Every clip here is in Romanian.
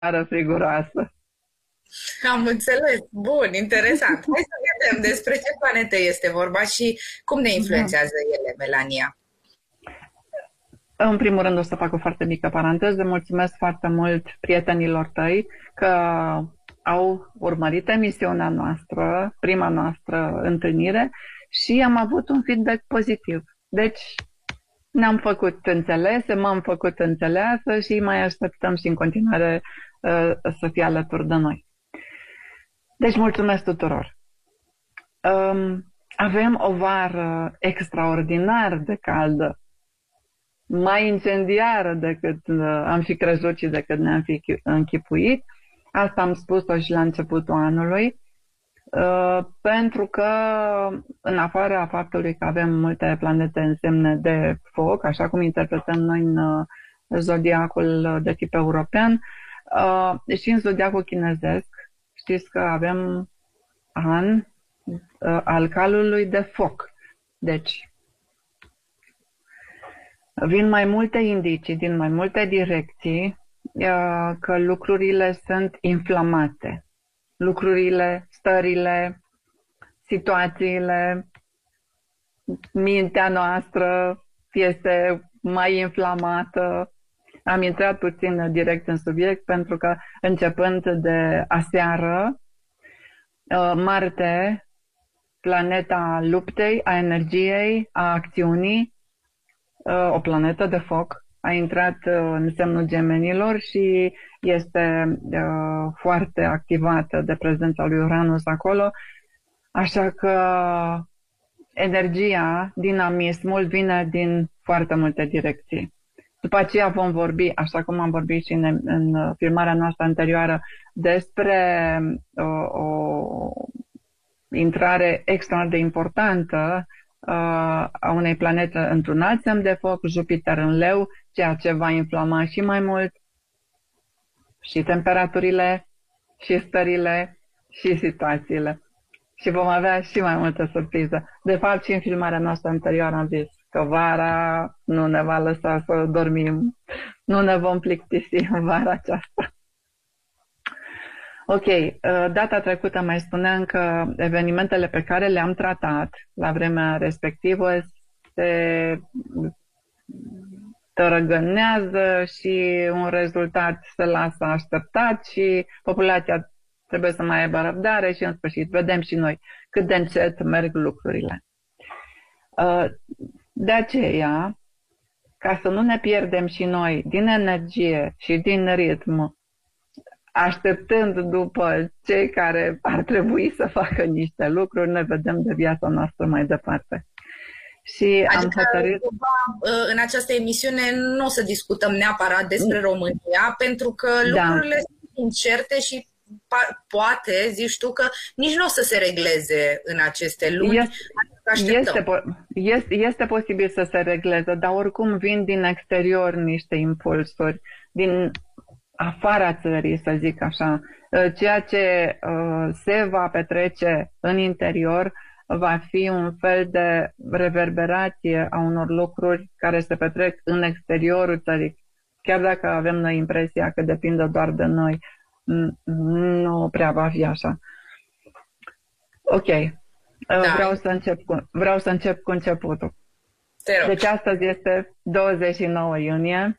țară friguroasă. Am înțeles. Bun, interesant. Hai să vedem despre ce planete este vorba și cum ne Da. influențează ele, Melania. În primul rând o să fac o foarte mică paranteză. Mulțumesc foarte mult prietenilor tăi că au urmărit emisiunea noastră, prima noastră întâlnire și am avut un feedback pozitiv. Deci ne-am făcut înțelese, m-am făcut înțeleasă și mai așteptăm și în continuare să fie alături de noi. Deci mulțumesc tuturor! Avem o vară extraordinar de caldă, mai incendiară decât am fi crezut și decât ne-am fi închipuit. Asta am spus-o și la începutul anului, pentru că, în afara faptului că avem multe planete în semne de foc, așa cum interpretăm noi în zodiacul de tip european, și în zodiacul chinezesc, știți că avem an al calului de foc. Deci, vin mai multe indicii din mai multe direcții că lucrurile sunt inflamate. Lucrurile, stările, situațiile, mintea noastră este mai inflamată. Am intrat puțin direct în subiect pentru că începând de aseară, Marte, planeta luptei, a energiei, a acțiunii, o planetă de foc, a intrat în semnul Gemenilor și este foarte activată de prezența lui Uranus acolo, așa că energia, dinamismul vine din foarte multe direcții. După aceea vom vorbi, așa cum am vorbit și în filmarea noastră anterioară, despre o intrare extraordinar de importantă a unei planete într-un alt semn de foc, Jupiter în Leu, ceea ce va inflama și mai mult și temperaturile, și stările, și situațiile. Și vom avea și mai multe surprize. De fapt, și în filmarea noastră anterioară am zis că vara nu ne va lăsa să dormim, nu ne vom plictisi în vara aceasta. Ok, data trecută mai spuneam că evenimentele pe care le-am tratat la vremea respectivă se tărăgânează și un rezultat se lasă așteptat și populația trebuie să mai aibă răbdare și în sfârșit vedem și noi cât de încet merg lucrurile. De aceea, ca să nu ne pierdem și noi din energie și din ritm, așteptând după cei care ar trebui să facă niște lucruri, ne vedem de viața noastră mai departe. Și am hotărât... În această emisiune nu o să discutăm neapărat despre România, pentru că lucrurile sunt incerte și poate, zici tu, că nici nu o să se regleze în aceste luni. Este posibil să se regleze, dar oricum vin din exterior niște impulsuri, din afara țării, să zic așa. Ceea ce se va petrece în interior va fi un fel de reverberație a unor lucruri care se petrec în exteriorul țării. Chiar dacă avem noi impresia că depinde doar de noi, nu prea va fi așa. Ok. Da. Vreau să încep cu începutul. Deci astăzi este 29 iunie.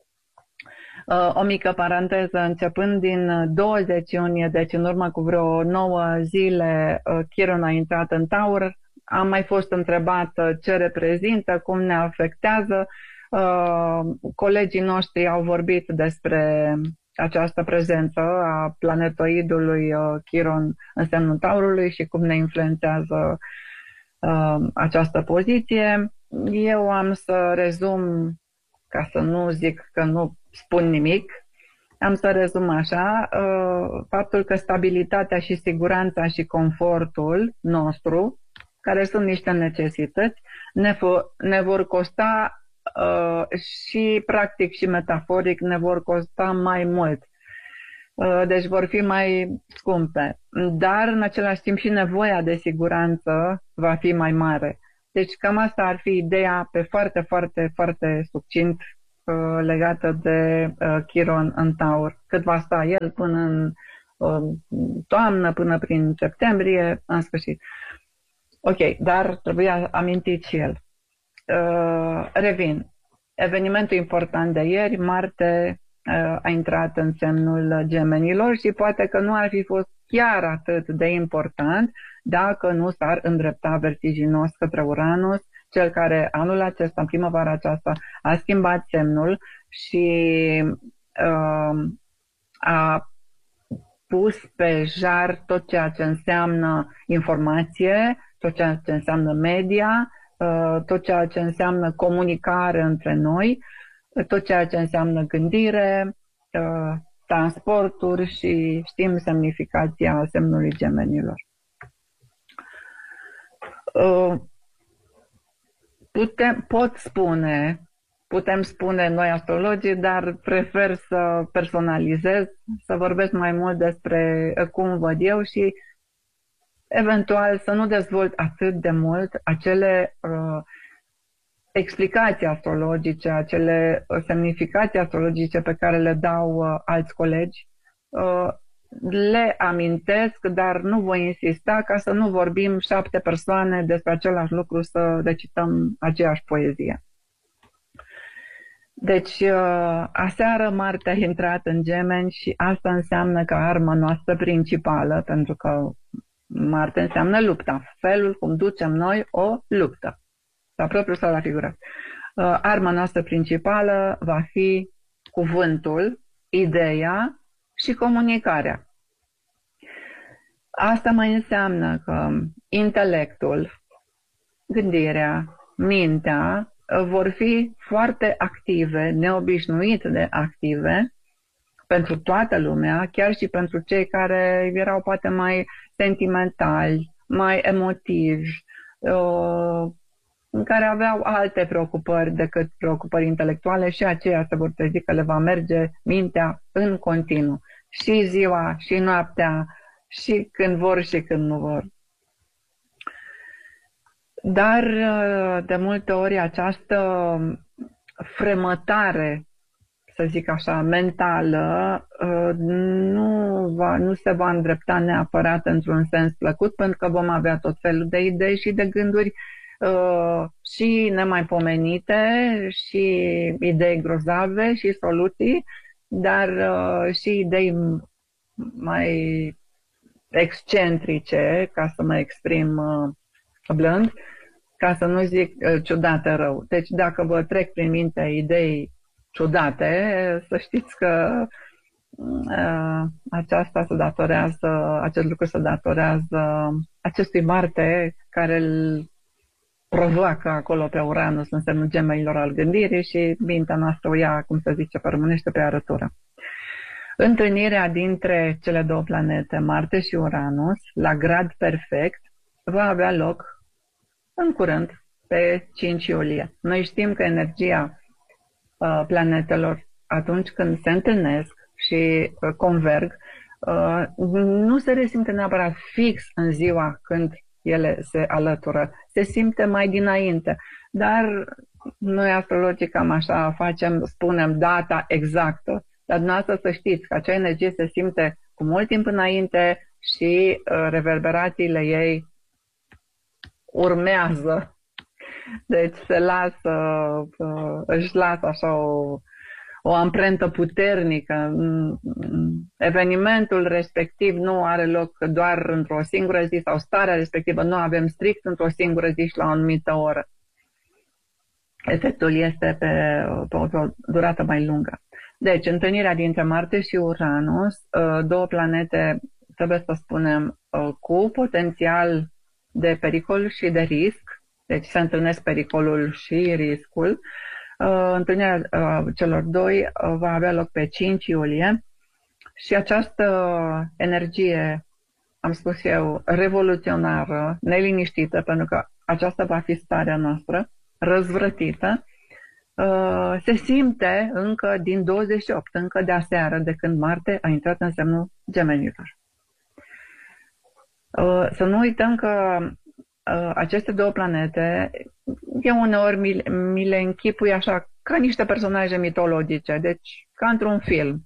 O mică paranteză, începând din 20 iunie, deci în urmă cu vreo 9 zile, Chiron a intrat în Taur. Am mai fost întrebată ce reprezintă, cum ne afectează. Colegii noștri au vorbit despre această prezență a planetoidului Chiron în semnul Taurului și cum ne influențează această poziție. Eu am să rezum, ca să nu zic că nu spun nimic, am să rezum așa, faptul că stabilitatea și siguranța și confortul nostru, care sunt niște necesități, ne vor costa și practic și metaforic ne vor costa mai mult. Deci vor fi mai scumpe. Dar în același timp și nevoia de siguranță va fi mai mare. Deci cam asta ar fi ideea pe foarte, foarte, foarte succint legată de Chiron în Taur. Cât va sta el până în toamnă, până prin septembrie, în sfârșit. Ok, dar trebuia amintit și el. Revin. Evenimentul important de ieri, Marte a intrat în semnul Gemenilor și poate că nu ar fi fost chiar atât de important dacă nu s-ar îndrepta vertiginos către Uranus, cel care anul acesta, în primăvara aceasta, a schimbat semnul și a pus pe jar tot ceea ce înseamnă informație, tot ceea ce înseamnă media, tot ceea ce înseamnă comunicare între noi, tot ceea ce înseamnă gândire, transporturi și știm semnificația semnului Gemenilor. Putem spune noi astrologii, dar prefer să personalizez, să vorbesc mai mult despre cum văd eu și eventual să nu dezvolt atât de mult acele explicații astrologice, acele semnificații astrologice pe care le dau alți colegi. Le amintesc, dar nu voi insista ca să nu vorbim 7 persoane despre același lucru, să recităm aceeași poezie. Deci, aseară Marte a intrat în Gemeni și asta înseamnă că arma noastră principală, pentru că Marte înseamnă lupta, felul cum ducem noi o luptă, la propriu sau la figurat. Arma noastră principală va fi cuvântul, ideea și comunicarea. Asta mai înseamnă că intelectul, gândirea, mintea vor fi foarte active, neobișnuit de active pentru toată lumea, chiar și pentru cei care erau poate mai sentimentali, mai emotivi, care aveau alte preocupări decât preocupări intelectuale și aceia se vor trezi că le va merge mintea în continuu. Și ziua, și noaptea, și când vor și când nu vor. Dar de multe ori această fremătare, să zic așa, mentală, nu se va îndrepta neapărat într-un sens plăcut, pentru că vom avea tot felul de idei și de gânduri și nemaipomenite, și idei grozave, și soluții, dar și idei mai excentrice, ca să mă exprim blând, ca să nu zic ciudate rău. Deci dacă vă trec prin minte idei ciudate, să știți că acest lucru se datorează acestui Marte care îl provoacă acolo pe Uranus în semnul Gemenilor al gândirii și mintea noastră o ia, cum se zice pe românește, pe arătură. Întâlnirea dintre cele două planete, Marte și Uranus, la grad perfect, va avea loc în curând, pe 5 iulie. Noi știm că energia planetelor, atunci când se întâlnesc și converg, nu se resimte neapărat fix în ziua când ele se alătură. Se simte mai dinainte. Dar noi astrologii cam așa facem, spunem data exactă. Dar dumneavoastră să știți că acea energie se simte cu mult timp înainte și reverberațiile ei urmează. Deci își lasă așa o amprentă puternică. Evenimentul respectiv nu are loc doar într-o singură zi sau starea respectivă nu avem strict într-o singură zi și la o anumită oră. Efectul este pe o durată mai lungă. Deci, întâlnirea dintre Marte și Uranus, două planete, trebuie să spunem, cu potențial de pericol și de risc. Deci se întâlnesc pericolul și riscul. Întâlnirea celor doi va avea loc pe 5 iulie și această energie, am spus eu, revoluționară, neliniștită, pentru că aceasta va fi starea noastră, răzvrătită, se simte încă din 28, încă de aseară, de când Marte a intrat în semnul Gemenilor. Să nu uităm că aceste două planete, eu uneori mi le închipui așa, ca niște personaje mitologice, deci ca într-un film.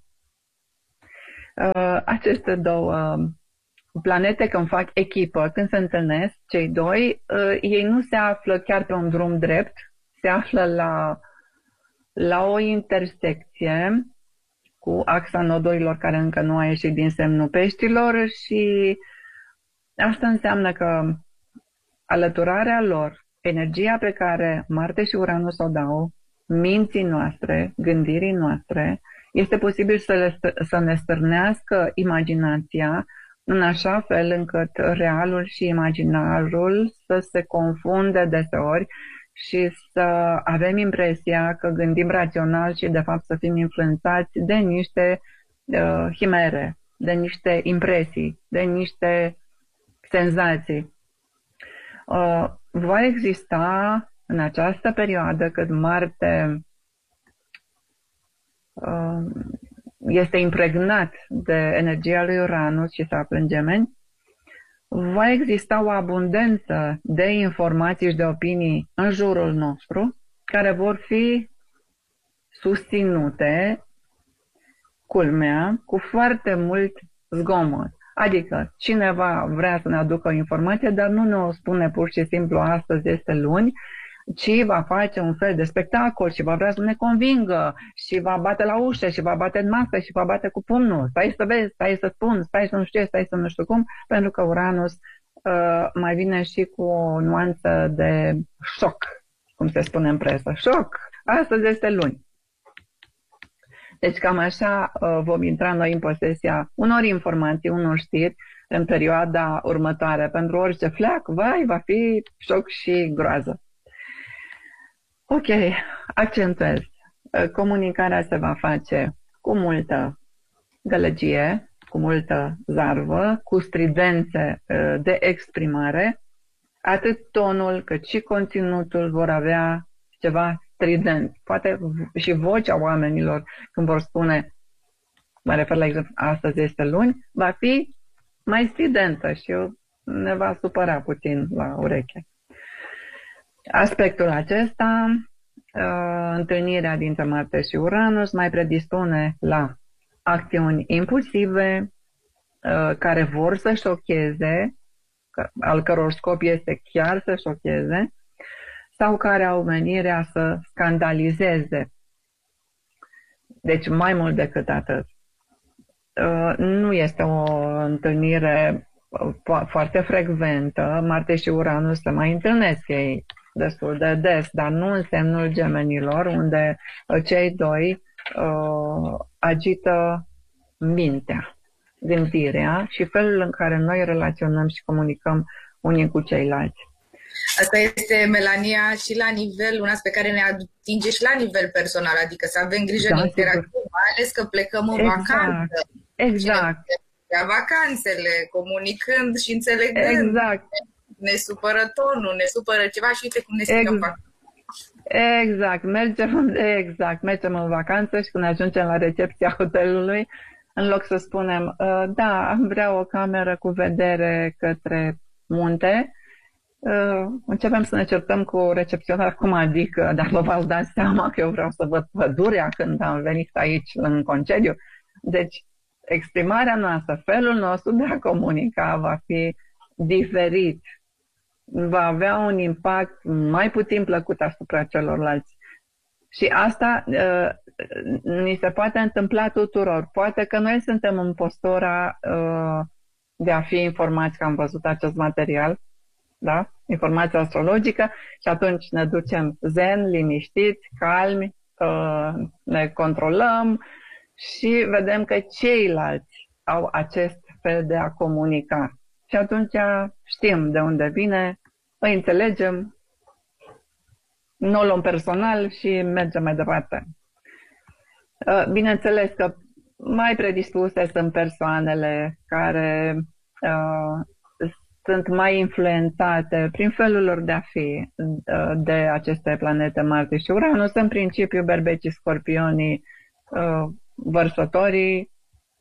Aceste două planete, când fac echipă, când se întâlnesc, cei doi, ei nu se află chiar pe un drum drept, se află la o intersecție cu axa nodurilor care încă nu a ieșit din semnul peștilor și asta înseamnă că alăturarea lor, energia pe care Marte și Uranus o dau, minții noastre, gândirii noastre, este posibil să ne stârnească imaginația în așa fel încât realul și imaginarul să se confunde deseori și să avem impresia că gândim rațional și de fapt să fim influențați de niște chimere, de niște impresii, de niște senzații. Va exista în această perioadă când Marte este impregnat de energia lui Uranus și se află în Gemeni, va exista o abundență de informații și de opinii în jurul nostru care vor fi susținute, culmea, cu foarte mult zgomot. Adică cineva vrea să ne aducă o informație, dar nu ne o spune pur și simplu astăzi este luni, ci va face un fel de spectacol și va vrea să ne convingă și va bate la ușă și va bate în masă și va bate cu pumnul. Stai să vezi, stai să spun, stai să nu știu, stai să nu știu cum, pentru că Uranus mai vine și cu o nuanță de șoc, cum se spune în presă. Șoc! Astăzi este luni. Deci cam așa vom intra noi în posesia unor informații, unor știri în perioada următoare. Pentru orice fleac, va fi șoc și groază. Ok, accentuez. Comunicarea se va face cu multă gălăgie, cu multă zarvă, cu stridențe de exprimare. Atât tonul cât și conținutul vor avea ceva strident. Poate și vocea oamenilor când vor spune, mă refer la exemplu, astăzi este luni, va fi mai stridentă și ne va supăra puțin la ureche. Aspectul acesta, întâlnirea dintre Marte și Uranus, mai predispune la acțiuni impulsive care vor să șocheze, al căror scop este chiar să șocheze, sau care au menirea să scandalizeze. Deci mai mult decât atât. Nu este o întâlnire foarte frecventă. Marte și Uranus se mai întâlnesc ei destul de des, dar nu în semnul Gemenilor, unde cei doi agită mintea, gândirea și felul în care noi relaționăm și comunicăm unii cu ceilalți. Asta este, Melania, și la nivel, un aspect care ne atinge și la nivel personal, adică să avem grijă de interacțiune, mai ales că plecăm în vacanță. Exact. Vacanțele, comunicând și înțelegând. Exact. Ne supără tonul, ne supără ceva și uite cum ne strigăm vacanță. Exact. Mergem în vacanță și când ajungem la recepția hotelului, în loc să spunem, da, am vrea o cameră cu vedere către munte, începem să ne certăm cu recepționar, cum adică, dar v-ați dat seama că eu vreau să văd pădurea când am venit aici în concediu. Deci, exprimarea noastră, felul nostru de a comunica va fi diferit. Va avea un impact mai puțin plăcut asupra celorlalți. Și asta ni se poate întâmpla tuturor. Poate că noi suntem în postura de a fi informați că am văzut acest material, da? Informația astrologică, și atunci ne ducem zen, liniștiți, calmi, ne controlăm și vedem că ceilalți au acest fel de a comunica. Și atunci știm de unde vine, îi înțelegem, nu o luăm personal și mergem mai departe. Bineînțeles că mai predispuse sunt persoanele care sunt mai influențate prin felul lor de a fi de aceste planete Marte și Uranus, în principiu berbecii, scorpionii, vărsătorii,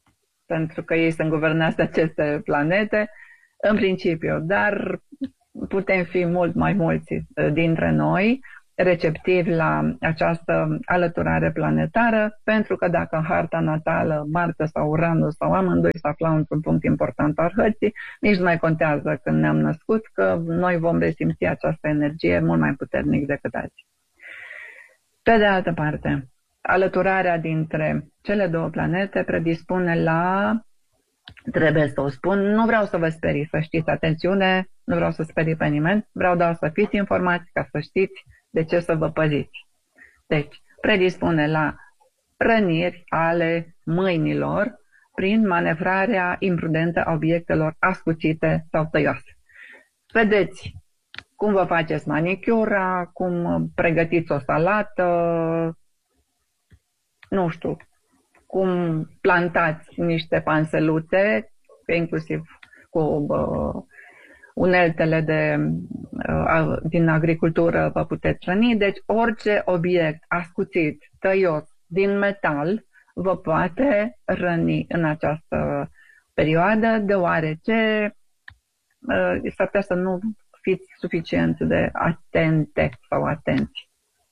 pentru că ei sunt guvernați de aceste planete, în principiu, dar putem fi mult mai mulți dintre noi receptivi la această alăturare planetară, pentru că dacă în harta natală Marte sau Uranus sau amândoi se aflau într-un punct important al hărții, nici nu mai contează când ne-am născut, că noi vom resimți această energie mult mai puternic decât alții. Pe de altă parte, alăturarea dintre cele două planete predispune la, trebuie să o spun, nu vreau să vă sperii, să știți, atențiune, nu vreau să sperii pe nimeni, vreau doar să fiți informați ca să știți de ce să vă păziți. Deci, predispune la răniri ale mâinilor prin manevrarea imprudentă a obiectelor ascuțite sau tăioase. Vedeți cum vă faceți manicura, cum pregătiți o salată, nu știu, cum plantați niște panseluțe, inclusiv cu uneltele din agricultură vă puteți răni. Deci orice obiect ascuțit, tăios, din metal, vă poate răni în această perioadă, deoarece s-ar putea să nu fiți suficient de atente sau atenți.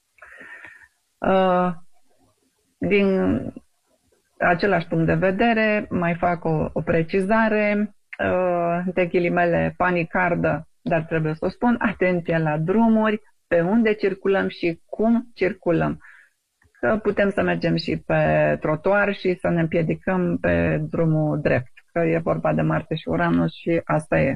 Din același punct de vedere, mai fac o precizare, de ghilimele panicardă, dar trebuie să o spun, atenție la drumuri, pe unde circulăm și cum circulăm. Că putem să mergem și pe trotuar și să ne împiedicăm pe drumul drept, că e vorba de Marte și Uranus și asta e.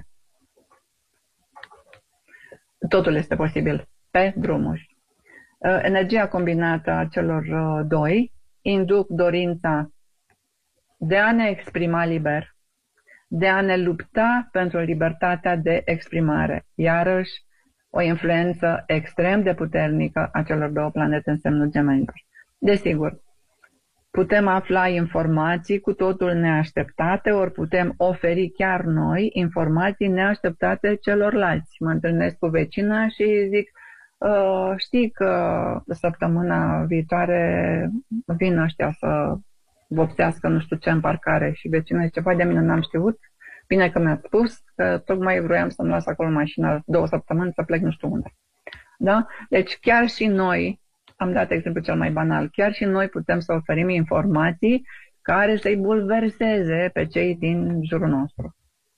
Totul este posibil pe drumuri. Energia combinată a celor doi induc dorința de a ne exprima liber, de a ne lupta pentru libertatea de exprimare. Iarăși, o influență extrem de puternică a celor două planete în semnul Gemenilor. Desigur, putem afla informații cu totul neașteptate, ori putem oferi chiar noi informații neașteptate celorlalți. Mă întâlnesc cu vecina și zic, știi că săptămâna viitoare vin ăștia să vopsească nu știu ce în parcare, și vecina zice, vai de mine, n-am știut, bine că mi-ați spus, că tocmai vroiam să-mi las acolo mașina 2 săptămâni să plec nu știu unde. Da? Deci chiar și noi, am dat exemplu cel mai banal, chiar și noi putem să oferim informații care să-i bulverseze pe cei din jurul nostru.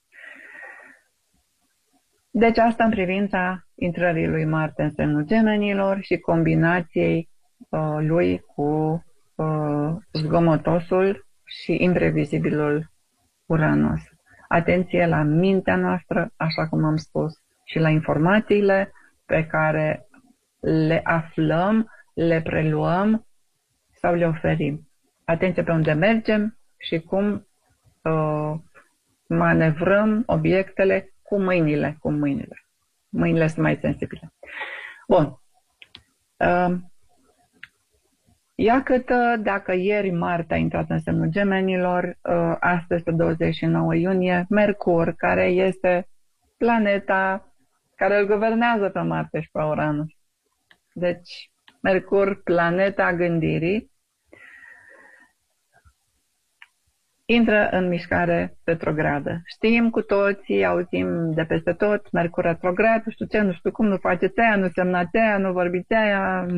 Deci asta în privința intrării lui Marte în semnul Gemenilor și combinației lui cu zgomotosul și imprevizibilul Uranus. Atenție la mintea noastră, așa cum am spus, și la informațiile pe care le aflăm, le preluăm sau le oferim. Atenție pe unde mergem și cum manevrăm obiectele cu mâinile. Mâinile sunt mai sensibile. Bun. Iată, dacă ieri Marte a intrat în semnul Gemenilor, astăzi, pe 29 iunie, Mercur, care este planeta care îl guvernează pe Marte și pe Uranus. Deci, Mercur, planeta gândirii, intră în mișcare retrogradă. Știm cu toții, auzim de peste tot, Mercur retrograd, nu știu ce, nu știu cum, nu faceți aia, nu semnați aia, nu vorbiți aia.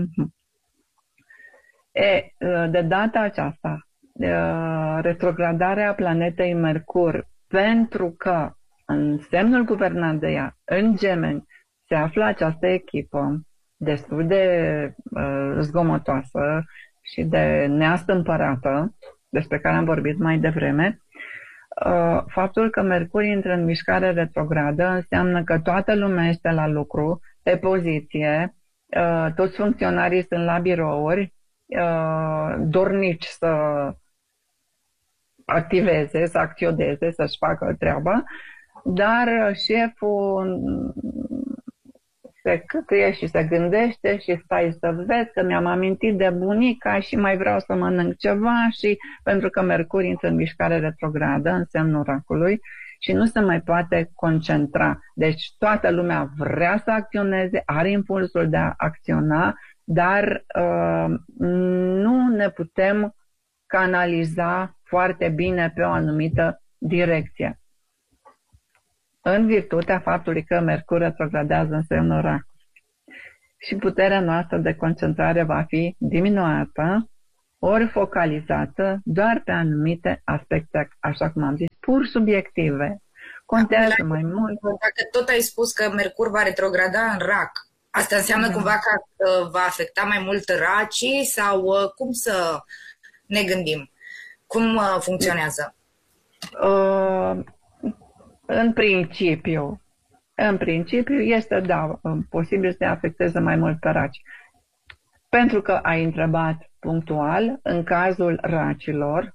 De data aceasta, retrogradarea planetei Mercur, pentru că în semnul guvernat de ea, în Gemeni, se află această echipă destul de zgomotoasă și de neastâmpărată, despre care am vorbit mai devreme, faptul că Mercur intră în mișcare retrogradă înseamnă că toată lumea este la lucru, pe poziție, toți funcționarii sunt la birouri, dornici să activeze, să acționeze, să-și facă treaba, dar șeful se cătuie și se gândește și stai să vezi că mi-am amintit de bunica și mai vreau să mănânc ceva, și pentru că Mercur intră în mișcare retrogradă în semnul racului și nu se mai poate concentra. Deci toată lumea vrea să acționeze, are impulsul de a acționa, dar nu ne putem canaliza foarte bine pe o anumită direcție. în virtutea faptului că Mercur retrogradează în semnul Rac. Și puterea noastră de concentrare va fi diminuată, ori focalizată doar pe anumite aspecte, așa cum am zis, pur subiective. Contează mai mult. Dacă tot ai spus că Mercur va retrograda în Rac, asta înseamnă cumva că va afecta mai mult racii sau cum să ne gândim? Cum funcționează? În principiu este, da, posibil să afecteze mai mult pe raci. Pentru că ai întrebat punctual, în cazul racilor,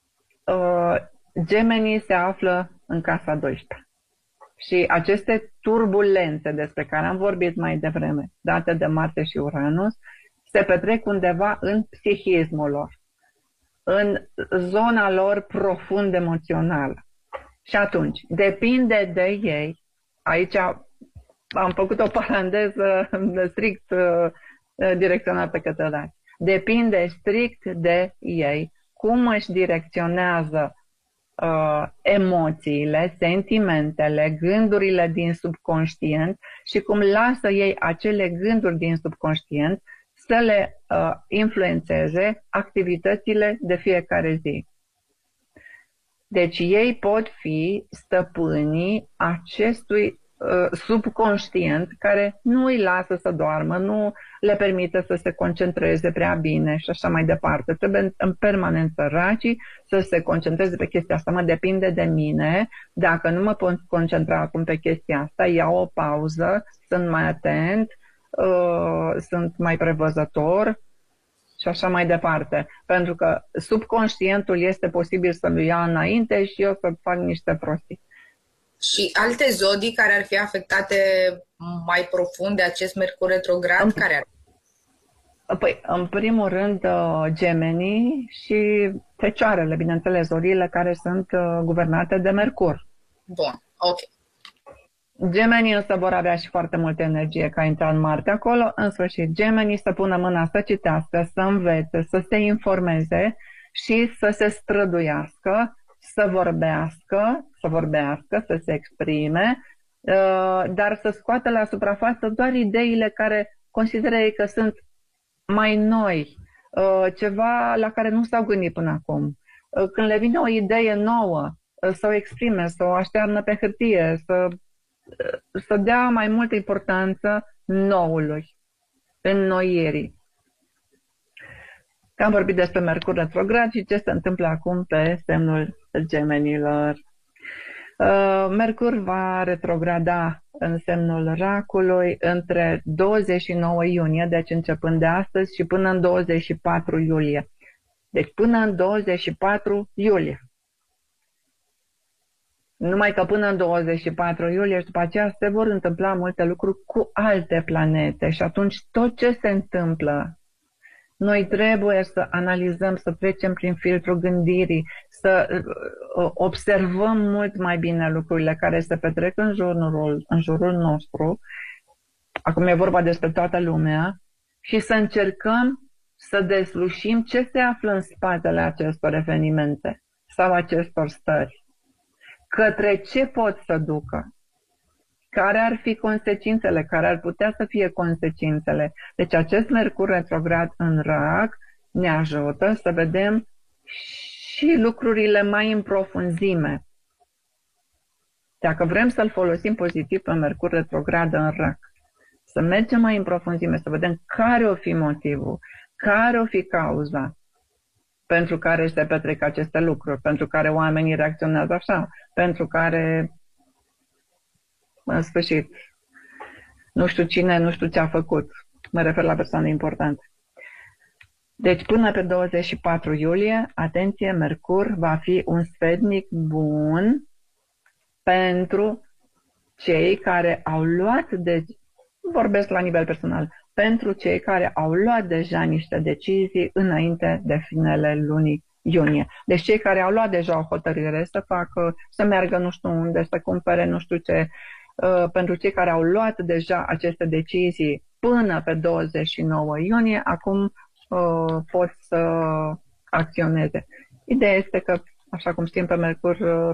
Gemenii se află în casa 12. Și aceste turbulențe despre care am vorbit mai devreme, date de Marte și Uranus, se petrec undeva în psihismul lor, în zona lor profund emoțională. Și atunci, depinde de ei, aici am făcut o paranteză strict direcționată către raci, depinde strict de ei cum își direcționează emoțiile, sentimentele, gândurile din subconștient și cum lasă ei acele gânduri din subconștient să le influențeze activitățile de fiecare zi. Deci ei pot fi stăpânii acestui subconștient care nu îi lasă să doarmă, nu le permite să se concentreze prea bine și așa mai departe. Trebuie în permanență racii să se concentreze pe chestia asta. Mă depinde de mine. Dacă nu mă pot concentra acum pe chestia asta, iau o pauză, sunt mai atent, sunt mai prevăzător și așa mai departe. Pentru că subconștientul este posibil să-l ia înainte și eu să fac niște prostii. Și alte zodii care ar fi afectate mai profund de acest Mercur retrograd, care ar fi? Păi, în primul rând, Gemenii și Fecioarele, bineînțeles, zodiile care sunt guvernate de Mercur. Bun, ok. Gemenii însă vor avea și foarte multă energie ca intra în Marte acolo. În sfârșit, Gemenii să pună mâna să citească, să învețe, să se informeze și să se străduiască, să vorbească, să se exprime, dar să scoată la suprafață doar ideile care consideră ei că sunt mai noi, ceva la care nu s-au gândit până acum. Când le vine o idee nouă, să o exprime, să o aștearnă pe hârtie, să dea mai multă importanță noului, înnoirii. Am vorbit despre Mercur retrograd și ce se întâmplă acum pe semnul Gemenilor. Mercur va retrograda în semnul Racului între 29 iunie, deci începând de astăzi, și până în 24 iulie. Deci până în 24 iulie. Numai că până în 24 iulie și după aceea se vor întâmpla multe lucruri cu alte planete și atunci tot ce se întâmplă, noi trebuie să analizăm, să trecem prin filtrul gândirii, să observăm mult mai bine lucrurile care se petrec în jurul nostru. Acum e vorba despre toată lumea și să încercăm să deslușim ce se află în spatele acestor evenimente sau acestor stări. Către ce pot să ducă? Care ar fi consecințele? Care ar putea să fie consecințele? Deci acest Mercur retrograd în Rac ne ajută să vedem și lucrurile mai în profunzime. Dacă vrem să-l folosim pozitiv pe Mercur retrograd în Rac, să mergem mai în profunzime, să vedem care o fi motivul, care o fi cauza pentru care se petrec aceste lucruri, pentru care oamenii reacționează așa, pentru care, în sfârșit, nu știu cine, nu știu ce a făcut. Mă refer la persoane importante. Deci până pe 24 iulie, atenție, Mercur va fi un sfetnic bun pentru cei care au luat, vorbesc la nivel personal, pentru cei care au luat deja niște decizii înainte de finele lunii iunie. Deci cei care au luat deja o hotărâre să facă, să meargă nu știu unde, să cumpere nu știu ce, pentru cei care au luat deja aceste decizii până pe 29 iunie, acum pot să acționeze. Ideea este că, așa cum știm, pe Mercur, pe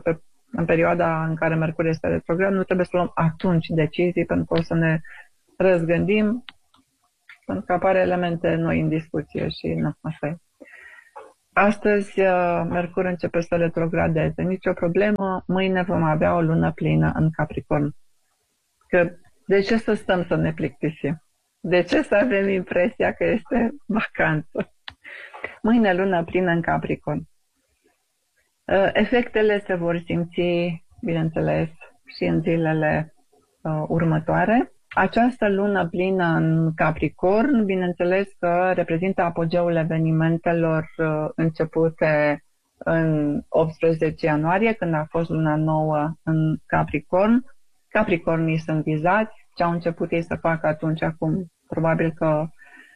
în perioada în care Mercur este retrograd, nu trebuie să luăm atunci decizii, pentru că o să ne răzgândim, pentru că apare elemente noi în discuție și nu, asta e. Astăzi Mercur începe să retrogradeze, nicio problemă, mâine vom avea o lună plină în Capricorn. Că de ce să stăm să ne plictisim? De ce să avem impresia că este vacanță? Mâine lună plină în Capricorn. Efectele se vor simți, bineînțeles, și în zilele următoare. Această lună plină în Capricorn, bineînțeles că reprezintă apogeul evenimentelor începute în 18 ianuarie, când a fost luna nouă în Capricorn. Capricornii sunt vizați, ce au început ei să facă atunci, acum probabil că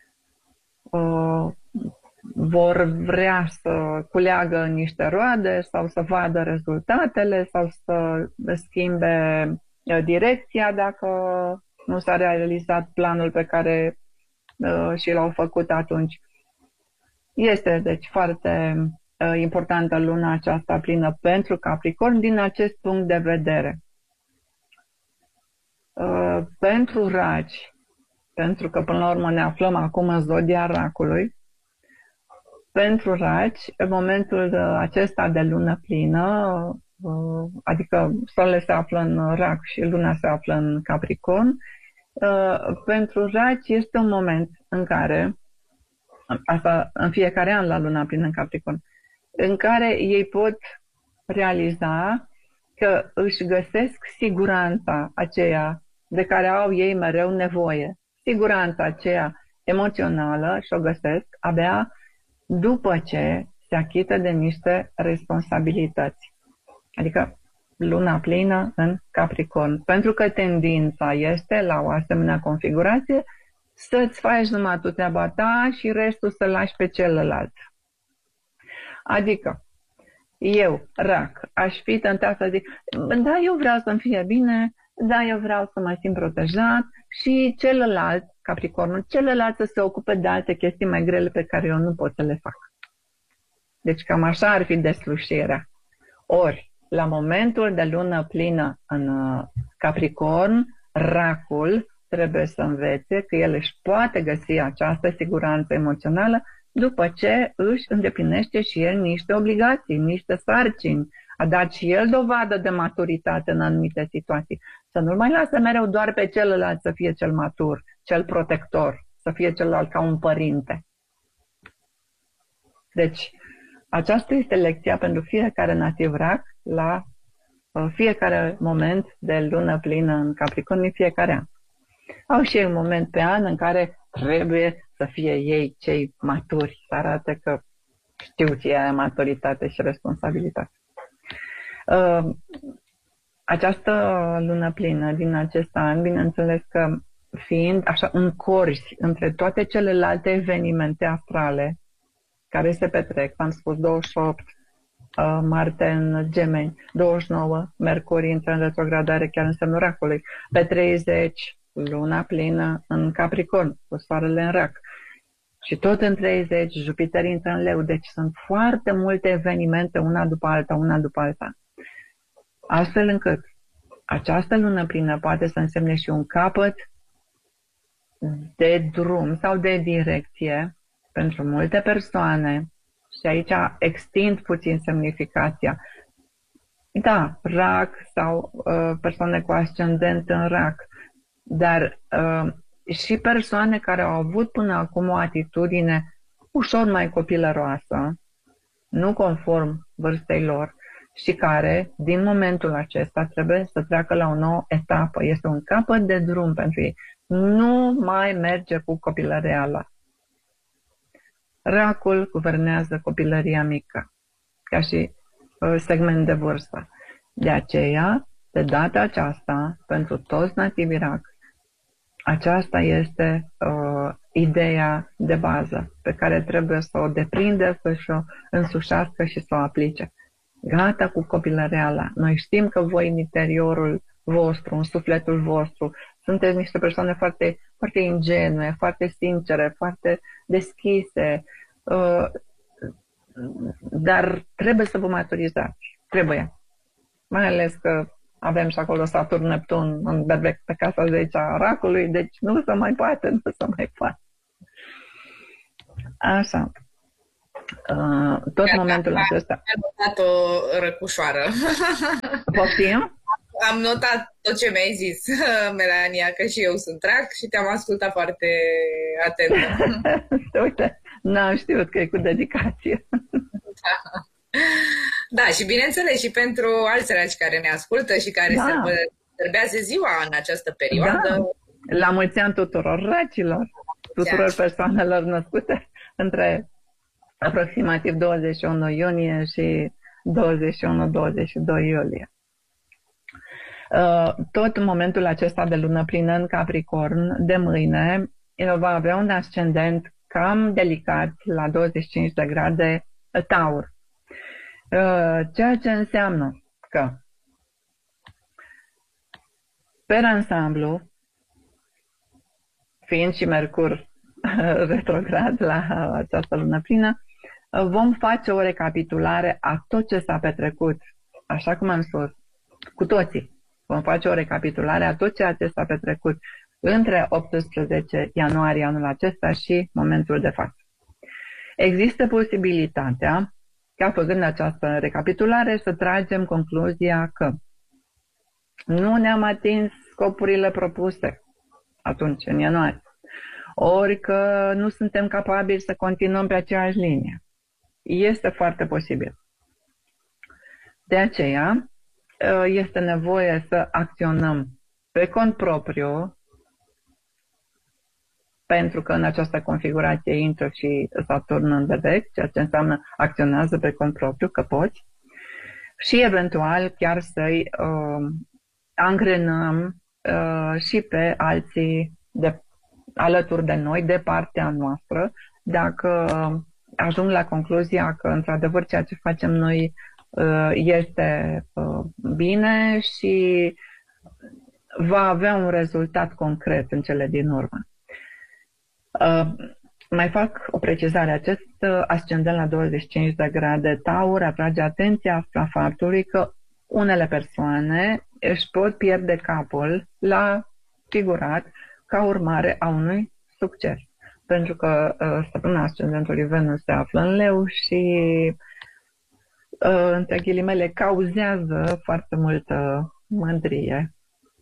vor vrea să culeagă niște roade sau să vadă rezultatele sau să schimbe direcția dacă nu s-a realizat planul pe care și l-au făcut atunci. Este deci foarte importantă luna aceasta plină pentru Capricorn din acest punct de vedere. Pentru Raci, pentru că până la urmă ne aflăm acum în zodia Racului, pentru Raci, în momentul acesta de lună plină, adică Soarele se află în Rac și Luna se află în Capricorn, pentru Raci este un moment în care, asta în fiecare an la luna plină în Capricorn, în care ei pot realiza că își găsesc siguranța aceea de care au ei mereu nevoie. Siguranța aceea emoțională și-o găsesc abia după ce se achită de niște responsabilități. Adică luna plină în Capricorn. Pentru că tendința este la o asemenea configurație să-ți faci numai tu treaba ta și restul să lași pe celălalt. Adică eu, Rac, aș fi tentat să zic, da, eu vreau să-mi fie bine, da, eu vreau să mă simt protejat și celălalt, Capricornul, celălalt să se ocupe de alte chestii mai grele pe care eu nu pot să le fac. Deci cam așa ar fi deslușirea. Ori, la momentul de lună plină în Capricorn, Racul trebuie să învețe că el își poate găsi această siguranță emoțională după ce își îndeplinește și el niște obligații, niște sarcini. A dat și el dovadă de maturitate în anumite situații. Să nu-l mai lasă mereu doar pe celălalt să fie cel matur, cel protector, să fie celălalt ca un părinte. Deci, aceasta este lecția pentru fiecare nativ Rac la fiecare moment de lună plină în Capricorn, în fiecare an. Au și ei un moment pe an în care trebuie să fie ei cei maturi, să arate că știu ce e maturitate și responsabilitate. Această lună plină din acest an, bineînțeles că fiind așa în corzi între toate celelalte evenimente astrale care se petrec, am spus 28 Marte în Gemeni, 29 Mercur intră în retrogradare chiar în semnul Racului, pe 30 luna plină în Capricorn, cu soarele în Rac. Și tot în 30 Jupiter intră în Leu, deci sunt foarte multe evenimente una după alta, una după alta. Astfel încât această lună plină poate să însemne și un capăt de drum sau de direcție pentru multe persoane. Și aici extind puțin semnificația. Da, Rac sau persoane cu ascendent în Rac, dar și persoane care au avut până acum o atitudine ușor mai copilăroasă, nu conform vârstei lor, și care, din momentul acesta, trebuie să treacă la o nouă etapă. Este un capăt de drum pentru ei. Nu mai merge cu copilăreala. Racul guvernează copilăria mică, ca și segment de vârstă. De aceea, de data aceasta, pentru toți nativii Rac, aceasta este ideea de bază pe care trebuie să o deprinde, să o însușească și să o aplice. Gata cu copilăreala. Noi știm că voi în interiorul vostru, în sufletul vostru, sunteți niște persoane foarte, foarte ingenue, foarte sincere, foarte deschise, dar trebuie să vă maturizați. Trebuie. mai ales că avem și acolo Saturn-Neptun în Berbec pe casa 10 a racului, deci nu se mai poate, nu se mai poate. Așa. Tot momentul acesta. Am notat o răcușoară. Poftim? Am notat tot ce mi-ai zis, Melania, că și eu sunt rac și te-am ascultat foarte atent. Uite, n-am știut că e cu dedicație. Da, și bineînțeles și pentru alți raci care ne ascultă și care sărbătează ziua în această perioadă. Da. La mulți ani tuturor racilor, tuturor persoanelor născute între aproximativ 21 iunie și 21-22 iulie. Tot în momentul acesta de lună plină în Capricorn, de mâine, el va avea un ascendent cam delicat la 25 de grade Taur. Ceea ce înseamnă că pe ansamblu, fiind și Mercur retrograd la această lună plină, vom face o recapitulare a tot ce s-a petrecut, așa cum am spus, cu toții. Vom face o recapitulare a tot ceea ce s-a petrecut între 18 ianuarie anul acesta și momentul de față. Există posibilitatea ca, făcând această recapitulare, să tragem concluzia că nu ne-am atins scopurile propuse atunci, în ianuarie, ori că nu suntem capabili să continuăm pe aceeași linie. Este foarte posibil. De aceea, este nevoie să acționăm pe cont propriu, pentru că în această configurație intră și Saturn în Berbec, ceea ce înseamnă acționează pe cont propriu, că poți, și eventual chiar să-i angrenăm și pe alții alături de noi, de partea noastră, dacă ajung la concluzia că într-adevăr ceea ce facem noi este bine și va avea un rezultat concret în cele din urmă. Mai fac o precizare. Acest ascendent la 25 de grade Taur atrage atenția asupra faptului că unele persoane își pot pierde capul la figurat ca urmare a unui succes. Pentru că stăpâna ascendentului Venus se află în Leu și între ghilimele cauzează foarte multă mândrie.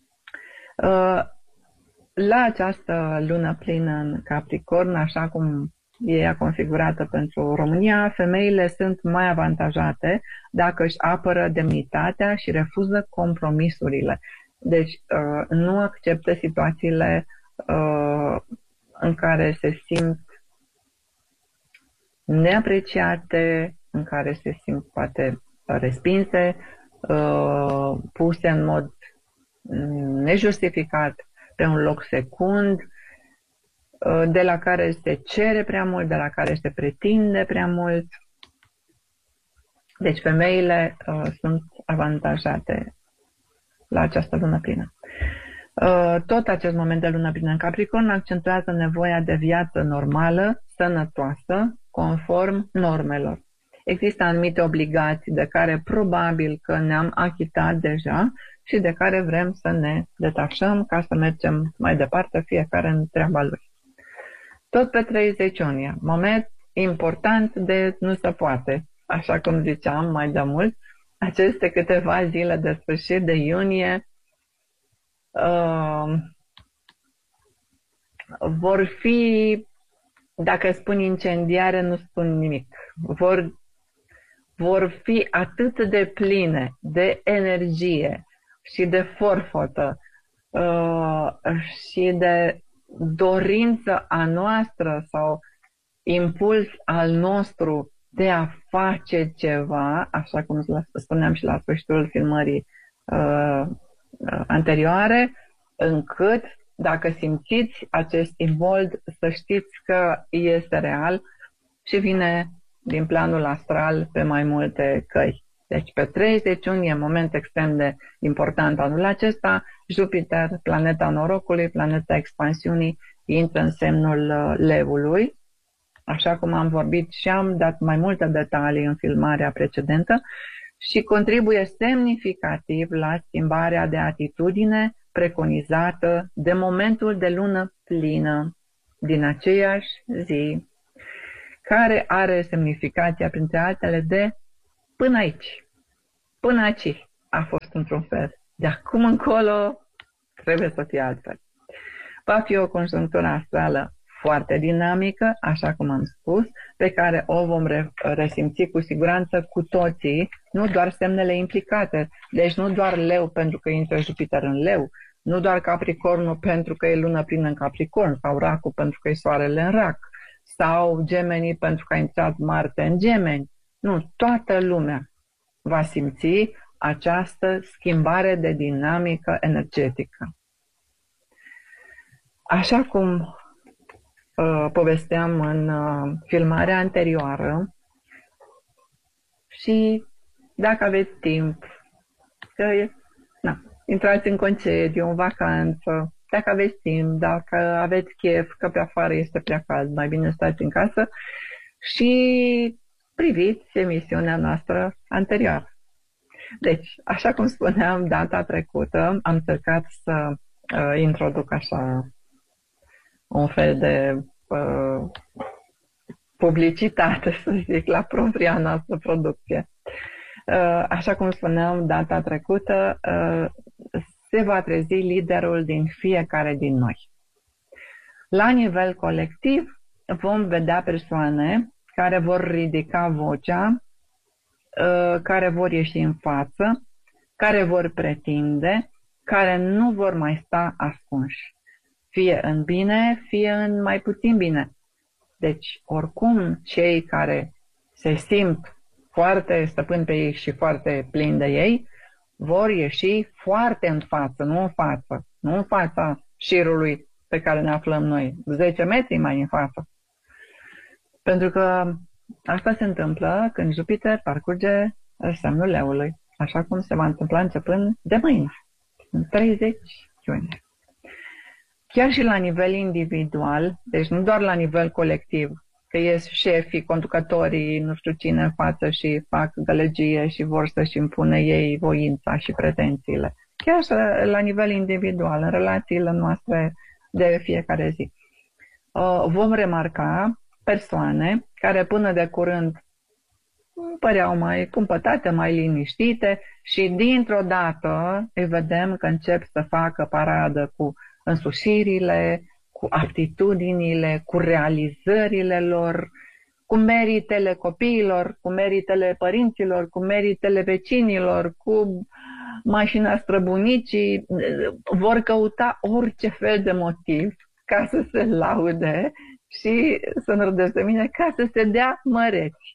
La această lună plină în Capricorn, așa cum e configurată pentru România, femeile sunt mai avantajate dacă își apără demnitatea și refuză compromisurile. Deci nu acceptă situațiile în care se simt neapreciate, în care se simt poate respinse, puse în mod nejustificat pe un loc secund, de la care se cere prea mult, de la care se pretinde prea mult. Deci femeile sunt avantajate la această lună plină. Tot acest moment de lună plină în Capricorn accentuează nevoia de viață normală, sănătoasă, conform normelor. Există anumite obligații de care probabil că ne-am achitat deja și de care vrem să ne detașăm ca să mergem mai departe, fiecare în treaba lui. Tot pe 30 iunie, moment important de nu se poate, așa cum ziceam mai de mult, aceste câteva zile de sfârșit de iunie vor fi, dacă spun incendiare, nu spun nimic, vor fi atât de pline de energie și de forfotă și de dorință a noastră sau impuls al nostru de a face ceva, așa cum spuneam și la sfârșitul filmării anterioare, încât dacă simțiți acest imbold, să știți că este real și vine din planul astral pe mai multe căi. Deci pe 30 iunie, moment extrem de important anul acesta, Jupiter, planeta norocului, planeta expansiunii, intră în semnul Leului, așa cum am vorbit și am dat mai multe detalii în filmarea precedentă, și contribuie semnificativ la schimbarea de atitudine preconizată de momentul de lună plină din aceeași zi, care are semnificația, printre altele, de până aici, până aici a fost într-un fel. De acum încolo trebuie să fie altfel. Va fi o conjunctură astrală foarte dinamică, așa cum am spus, pe care o vom resimți cu siguranță cu toții, nu doar semnele implicate. Deci nu doar Leu pentru că intră Jupiter în Leu, nu doar Capricornul pentru că e lună plină în Capricorn, sau Racul pentru că e soarele în Rac, sau Gemenii pentru că a intrat Marte în Gemeni. Nu, toată lumea va simți această schimbare de dinamică energetică. Așa cum povesteam în filmarea anterioară, și dacă aveți timp, intrați în concediu, în vacanță, dacă aveți timp, dacă aveți chef, că pe afară este prea cald, mai bine stați în casă și priviți emisiunea noastră anterioară. Deci, așa cum spuneam data trecută, am încercat să introduc așa un fel de publicitate, să zic, la propria noastră producție. Așa cum spuneam data trecută, se va trezi liderul din fiecare din noi. La nivel colectiv vom vedea persoane care vor ridica vocea, care vor ieși în față, care vor pretinde, care nu vor mai sta ascunși, fie în bine, fie în mai puțin bine. Deci, oricum, cei care se simt foarte stăpâni pe ei și foarte plini de ei, vor ieși foarte în față, nu în fața șirului pe care ne aflăm noi, 10 metri mai în față. Pentru că asta se întâmplă când Jupiter parcurge semnul Leului, așa cum se va întâmpla începând de mâine, în 30 iunie. Chiar și la nivel individual, deci nu doar la nivel colectiv, că ies șefii, conducătorii, nu știu cine în față și fac gălăgie și vor să-și impune ei voința și pretențiile. Chiar și la nivel individual, în relațiile noastre de fiecare zi. Vom remarca persoane care până de curând păreau mai cumpătate, mai liniștite și dintr-o dată îi vedem că încep să facă paradă cu însușirile, cu aptitudinile, cu realizările lor, cu meritele copiilor, cu meritele părinților, cu meritele vecinilor, cu mașina străbunicii. Vor căuta orice fel de motiv ca să se laude și să ne râdeți de mine, ca să se dea măreți.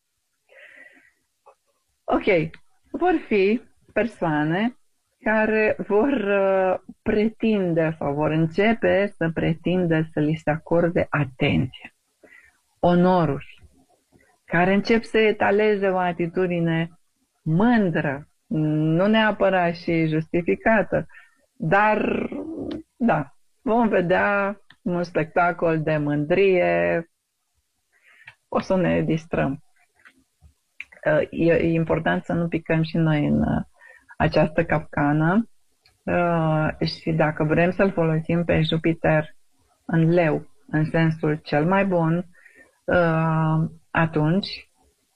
Ok, vor fi persoane care vor pretinde sau vor începe să pretinde să li se acorde atenție, onoruri, care încep să etaleze o atitudine mândră, nu neapărat și justificată, dar da, vom vedea un spectacol de mândrie, o să ne distrăm. E important să nu picăm și noi în această capcană și dacă vrem să-l folosim pe Jupiter în Leu, în sensul cel mai bun, atunci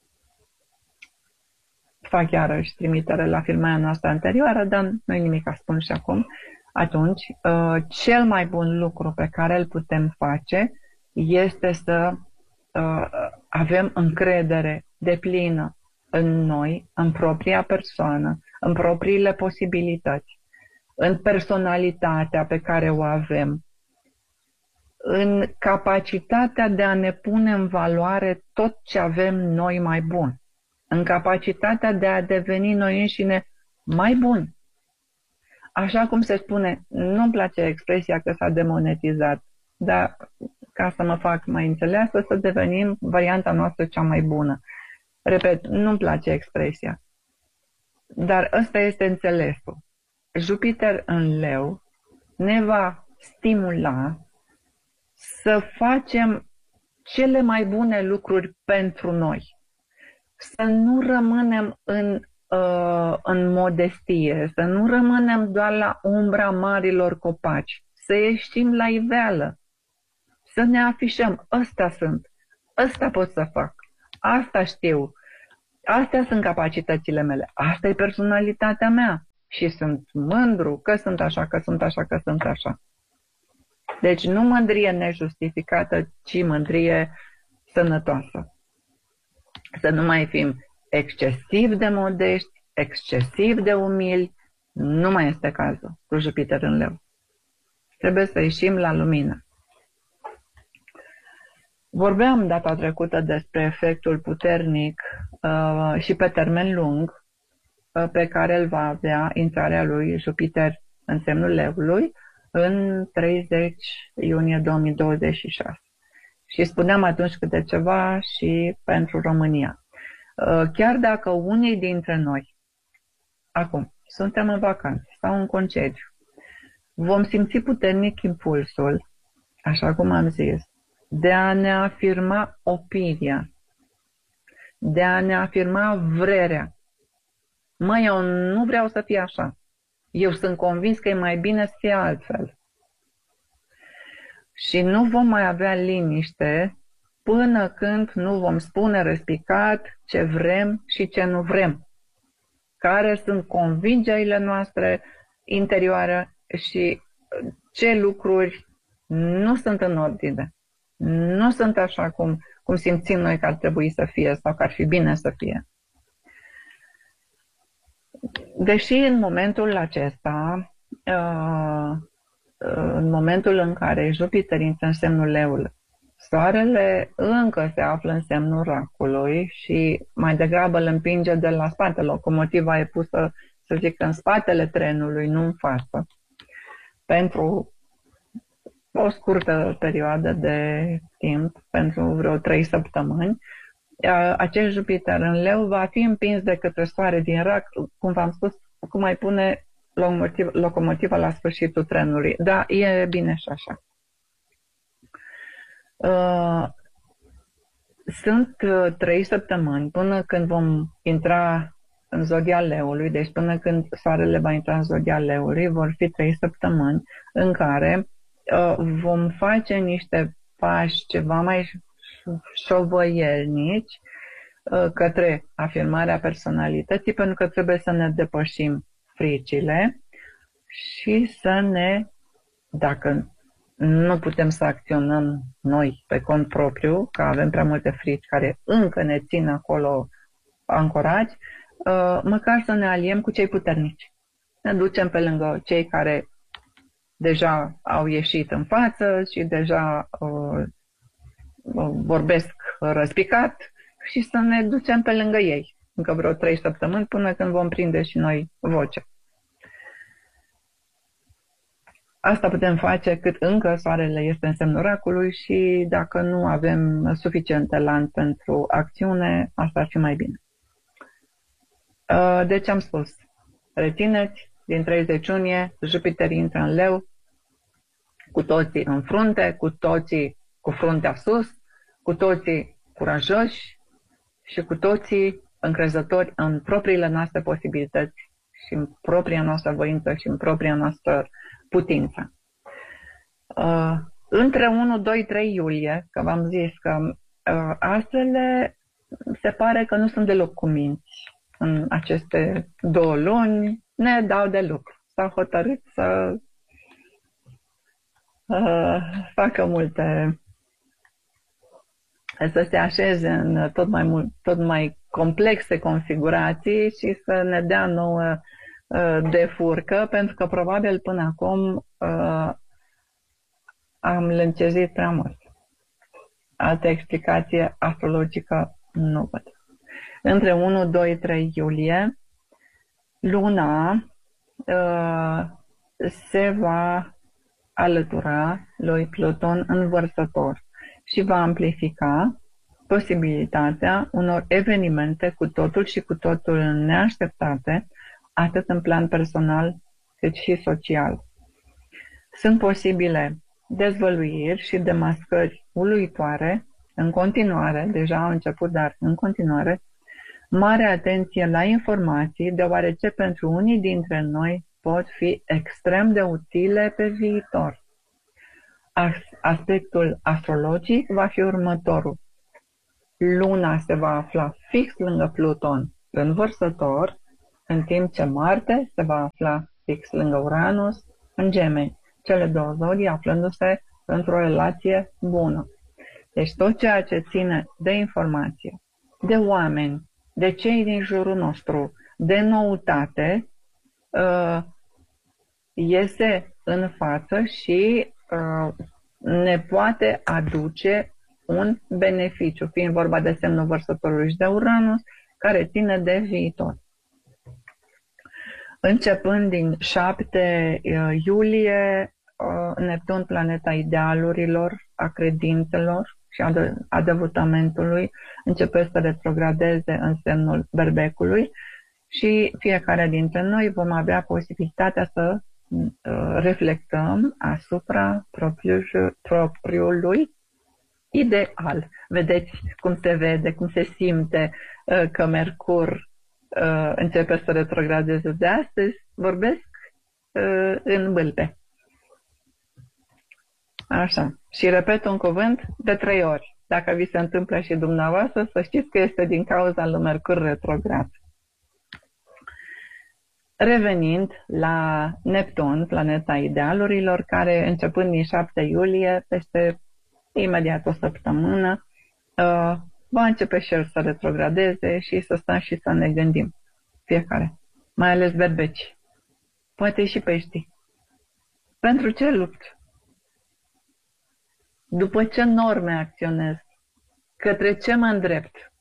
fac iarăși trimitere la filmarea noastră anterioară, dar nu-i nimic a spun și acum. Atunci, cel mai bun lucru pe care îl putem face este să avem încredere deplină în noi, în propria persoană, în propriile posibilități, în personalitatea pe care o avem, în capacitatea de a ne pune în valoare tot ce avem noi mai bun, în capacitatea de a deveni noi înșine mai buni. Așa cum se spune, nu-mi place expresia că s-a demonetizat, dar ca să mă fac mai înțeleasă, să devenim varianta noastră cea mai bună. Repet, nu-mi place expresia, dar ăsta este înțelesul. Jupiter în Leu ne va stimula să facem cele mai bune lucruri pentru noi. Să nu rămânem în în modestie, să nu rămânem doar la umbra marilor copaci, să ieșim la iveală, să ne afișăm, ăsta sunt, ăsta pot să fac, asta știu, astea sunt capacitățile mele, asta e personalitatea mea și sunt mândru că sunt așa, că sunt așa, că sunt așa. Deci nu mândrie nejustificată, ci mândrie sănătoasă. Să nu mai fim excesiv de modești, excesiv de umili, nu mai este cazul cu Jupiter în Leu. Trebuie să ieșim la lumină. Vorbeam data trecută despre efectul puternic și pe termen lung pe care îl va avea intrarea lui Jupiter în semnul Leului în 30 iunie 2026. Și spuneam atunci câte ceva și pentru România. Chiar dacă unii dintre noi, acum, suntem în vacanță sau în concediu, vom simți puternic impulsul, așa cum am zis, de a ne afirma opinia, de a ne afirma vrerea. Măi, eu nu vreau să fie așa. Eu sunt convins că e mai bine să fie altfel. Și nu vom mai avea liniște până când nu vom spune răspicat ce vrem și ce nu vrem. Care sunt convingerile noastre interioare și ce lucruri nu sunt în ordine. Nu sunt așa cum simțim noi că ar trebui să fie sau că ar fi bine să fie. Deși în momentul acesta, în momentul în care Jupiter intră în semnul Leul, Soarele încă se află în semnul Racului și mai degrabă îl împinge de la spate. Locomotiva e pusă, să zic, în spatele trenului, nu în față. Pentru o scurtă perioadă de timp, pentru vreo 3 săptămâni, acest Jupiter în Leu va fi împins de către Soare din Rac, cum v-am spus, cum mai pune locomotiva la sfârșitul trenului. Da, e bine și așa. Sunt 3 săptămâni până când vom intra în zodia Leului, deci până când Soarele va intra în zodia Leului, vor fi 3 săptămâni în care vom face niște pași ceva mai șovăielnici către afirmarea personalității, pentru că trebuie să ne depășim fricile și să ne, dacă nu putem să acționăm noi pe cont propriu, că avem prea multe frici care încă ne țin acolo ancorați, măcar să ne aliem cu cei puternici. Ne ducem pe lângă cei care deja au ieșit în față și deja vorbesc răspicat și să ne ducem pe lângă ei încă vreo 3 săptămâni până când vom prinde și noi voce. Asta putem face cât încă Soarele este în semnul Racului și dacă nu avem suficient elan pentru acțiune, asta ar fi mai bine. Deci am spus, rețineți, din 30 iunie, Jupiter intră în Leu, cu toții în frunte, cu toții cu fruntea sus, cu toții curajoși și cu toții încrezători în propriile noastre posibilități și în propria noastră voință și în propria noastră putință. Între 1, 2, 3 iulie, că v-am zis că astrele se pare că nu sunt deloc cuminți în aceste 2 luni, ne dau de lucru. S-au hotărât să facă multe, să se așeze în tot mai complexe configurații și să ne dea nouă de furcă, pentru că probabil până acum am lâncezit prea mult. Altă explicație astrologică nu văd. Între 1, 2, 3 iulie, Luna se va alătura lui Pluton în Vărsător și va amplifica posibilitatea unor evenimente cu totul și cu totul neașteptate, atât în plan personal cât și social. Sunt posibile dezvăluiri și demascări uluitoare în continuare, deja au început, dar în continuare, Mare atenție la informații, deoarece pentru unii dintre noi pot fi extrem de utile pe viitor. Aspectul astrologic va fi următorul. Luna se va afla fix lângă Pluton în Vărsător, în timp ce Marte se va afla fix lângă Uranus în Gemeni, cele două zodii aflându-se într-o relație bună. Deci tot ceea ce ține de informație, de oameni, de cei din jurul nostru, de noutate, iese în față și ne poate aduce un beneficiu, fiind vorba de semnul Vărsătorului și de Uranus, care ține de viitor. Începând din 7 iulie, Neptun, planeta idealurilor, a credințelor și a devutamentului, începe să retrogradeze în semnul Berbecului și fiecare dintre noi vom avea posibilitatea să reflectăm asupra propriului ideal. Vedeți cum se vede, cum se simte că Mercur începe să retrogradeze de astăzi. Vorbesc în bâlbe. Așa. Și repet un cuvânt de 3 ori. Dacă vi se întâmplă și dumneavoastră, să știți că este din cauza lui Mercur retrograd. Revenind la Neptun, planeta idealurilor, care începând din 7 iulie, peste imediat o săptămână, va începe și el să retrogradeze și să stăm și să ne gândim. Fiecare. Mai ales berbeci. Poate și peștii. Pentru ce lupt? După ce norme acționez? Către ce mă îndrept?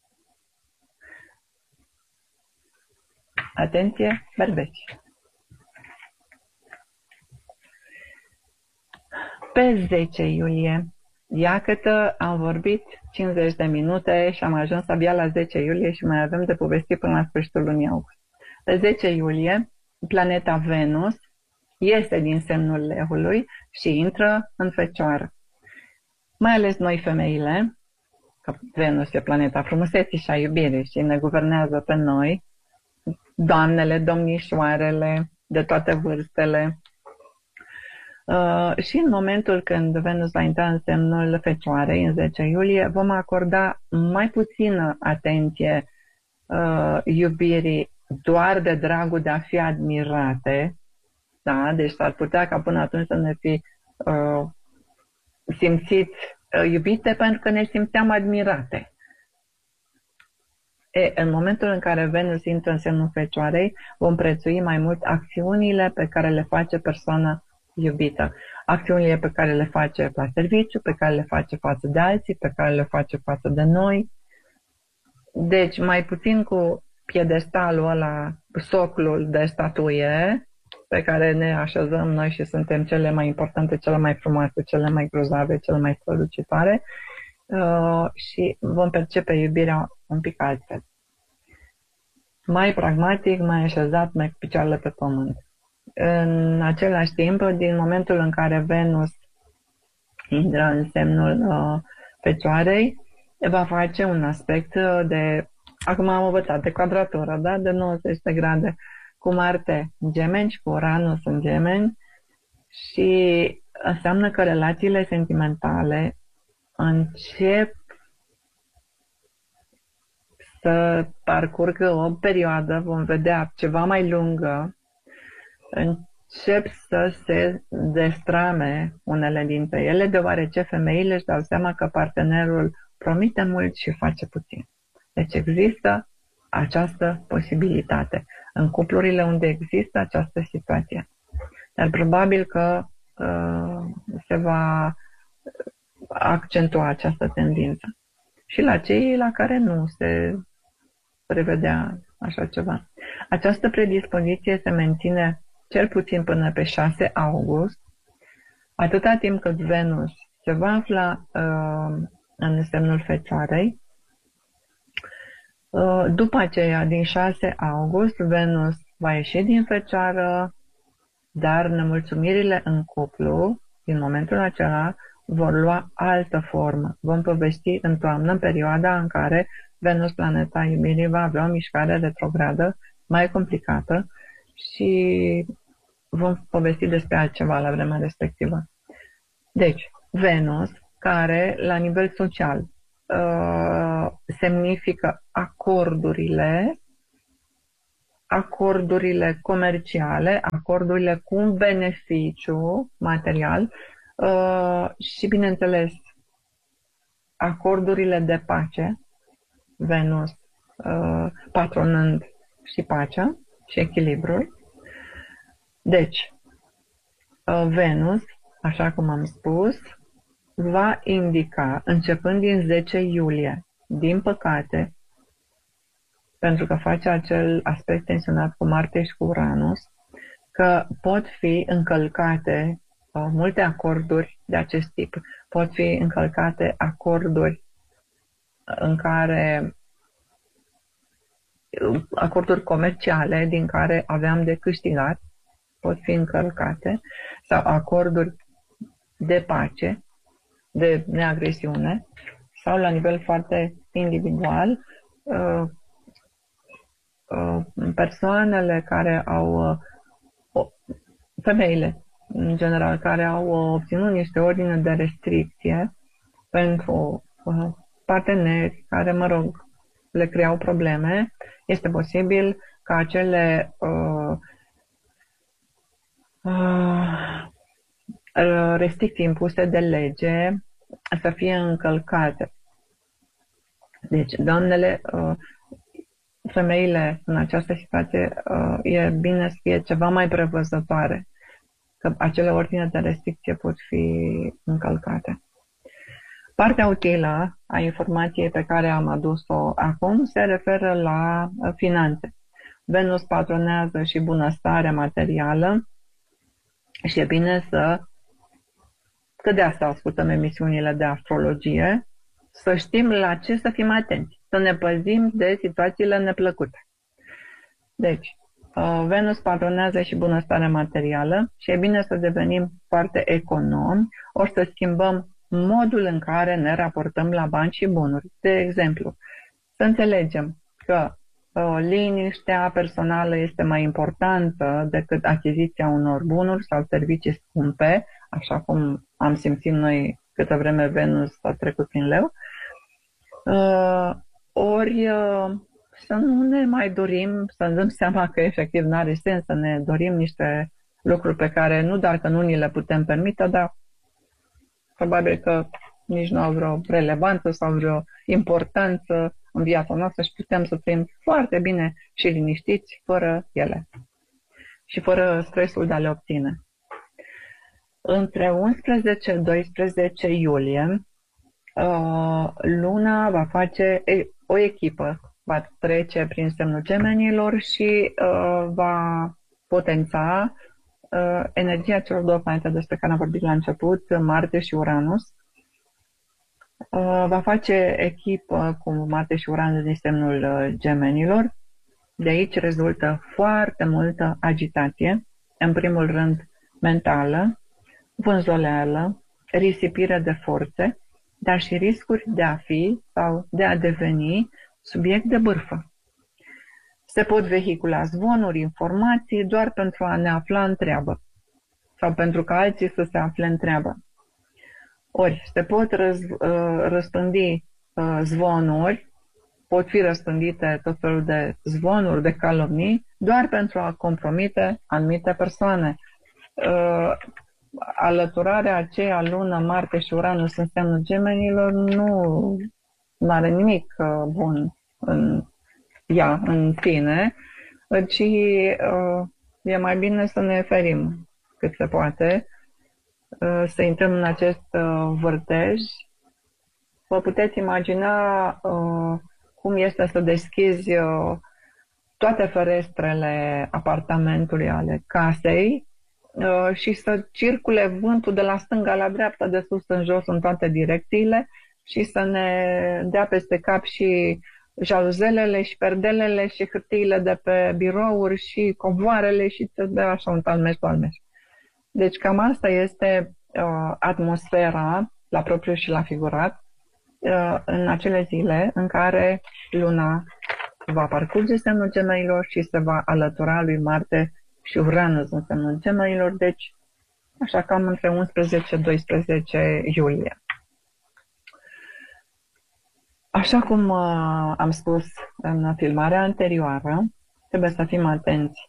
Atenție, berbeci. Pe 10 iulie, iată, am vorbit 50 de minute și am ajuns abia la 10 iulie și mai avem de povestit până la sfârșitul lunii august. Pe 10 iulie, planeta Venus iese din semnul Leului și intră în Fecioară. Mai ales noi femeile, că Venus e planeta frumuseții și a iubirii și ne guvernează pe noi, doamnele, domnișoarele, de toate vârstele. Și în momentul când Venus va intra în semnul Fecioarei, în 10 iulie, vom acorda mai puțină atenție iubirii doar de dragul de a fi admirate. Da? Deci s-ar putea ca până atunci să ne fi simțit iubite pentru că ne simțeam admirate. În momentul în care Venus intră în semnul Fecioarei, vom prețui mai mult acțiunile pe care le face persoana iubită. Acțiunile pe care le face la serviciu, pe care le face față de alții, pe care le face față de noi. Deci mai puțin cu piedestalul ăla, soclul de statuie pe care ne așezăm noi și suntem cele mai importante, cele mai frumoase, cele mai grozave, cele mai strălucitoare, și vom percepe iubirea un pic altfel. Mai pragmatic, mai așezat, mai cu picioarele pe pământ. În același timp, din momentul în care Venus intră în semnul Fecioarei, va face un aspect de, acum am învățat, de quadratură, da? De 90 de grade, cu Marte în Gemeni și cu Uranus în Gemeni, și înseamnă că relațiile sentimentale încep să parcurgă o perioadă, vom vedea, ceva mai lungă, încep să se destrame unele dintre ele, deoarece femeile își dau seama că partenerul promite mult și face puțin. Deci există această posibilitate în cuplurile unde există această situație. Dar probabil că se va accentua această tendință. Și la cei la care nu se prevedea așa ceva. Această predispoziție se menține cel puțin până pe 6 august, atâta timp cât Venus se va afla în semnul Fecioarei. După aceea, din 6 august, Venus va ieși din Fecioară, dar nemulțumirile în cuplu, din momentul acela, vor lua altă formă. Vom povesti în toamnă, în perioada în care Venus, planeta iubirii, va avea o mișcare retrogradă mai complicată și vom povesti despre altceva la vremea respectivă. Deci, Venus, care la nivel social semnifică acordurile comerciale, acordurile cu un beneficiu material și, bineînțeles, acordurile de pace, Venus patronând și pacea și echilibrul. Deci, Venus, așa cum am spus, va indica, începând din 10 iulie, din păcate, pentru că face acel aspect tensionat cu Marte și cu Uranus, că pot fi încălcate multe acorduri de acest tip. Pot fi încălcate acorduri în care acorduri comerciale din care aveam de câștigat, pot fi încălcate, sau acorduri de pace, de neagresiune, sau la nivel foarte individual, persoanele care au, femeile în general, care au obținut niște ordine de restricție pentru parteneri care, mă rog, le creau probleme, este posibil ca acele restricții impuse de lege să fie încălcate. Deci, doamnele, femeile în această situație e bine să fie ceva mai prevăzătoare, că acele ordine de restricție pot fi încălcate. Partea utilă a informației pe care am adus-o acum se referă la finanțe. Venus patronează și bunăstarea materială și e bine că de asta ascultăm emisiunile de astrologie, să știm la ce să fim atenți, să ne păzim de situațiile neplăcute. Deci, Venus patronează și bunăstarea materială și e bine să devenim foarte economi, ori să schimbăm modul în care ne raportăm la bani și bunuri. De exemplu, să înțelegem că liniștea personală este mai importantă decât achiziția unor bunuri sau servicii scumpe, așa cum am simțit noi câtă vreme Venus a trecut prin Leu, ori să nu ne mai dorim, să ne dăm seama că efectiv nu are sens să ne dorim niște lucruri pe care nu doar că nu ni le putem permite, dar probabil că nici nu au vreo relevanță sau vreo importanță în viața noastră și putem să trăim foarte bine și liniștiți fără ele și fără stresul de a le obține. Între 11-12 iulie, Luna va face o echipă, va trece prin semnul Gemenilor și va potența energia celor două planete despre care am vorbit la început, Marte și Uranus. Va face echipă cu Marte și Uranus din semnul Gemenilor. De aici rezultă foarte multă agitație, în primul rând mentală, vânzoleală, risipire de forțe, dar și riscuri de a fi sau de a deveni subiect de bârfă. Se pot vehicula zvonuri, informații doar pentru a ne afla în treabă sau pentru ca alții să se afle în treabă. Ori se pot răspândi zvonuri, pot fi răspândite tot felul de zvonuri, de calomnii, doar pentru a compromite anumite persoane. Alăturarea aceea Lună, Marte și Uranus în semnul Gemenilor nu are nimic bun în ea, în sine, ci e mai bine să ne ferim cât se poate, să intrăm în acest vârtej. Vă puteți imagina cum este să deschizi toate ferestrele apartamentului, ale casei, și să circule vântul de la stânga la dreapta, de sus în jos, în toate direcțiile și să ne dea peste cap și jaluzelele și perdelele și hârtiile de pe birouri și covoarele și să dea așa un talmeș. Deci cam asta este atmosfera la propriu și la figurat în acele zile în care Luna va parcurge semnul Gemeilor și se va alătura lui Marte și Uranus în semnul Gemeilor, deci așa cam între 11-12 iulie. Așa cum am spus în filmarea anterioară, trebuie să fim atenți